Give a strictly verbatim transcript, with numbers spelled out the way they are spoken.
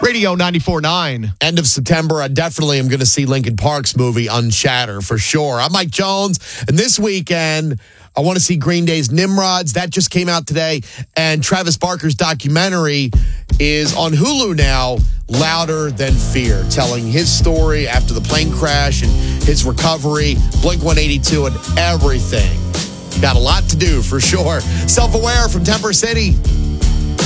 Radio ninety-four point nine. End of September, I definitely am going to see Linkin Park's movie Unshatter for sure. I'm Mike Jones, and this weekend, I want to see Green Day's Nimrods. That just came out today, and Travis Barker's documentary is on Hulu now, Louder Than Fear, telling his story after the plane crash and his recovery, Blink one eighty-two, and everything. Got a lot to do for sure. Self-Aware from Temper City.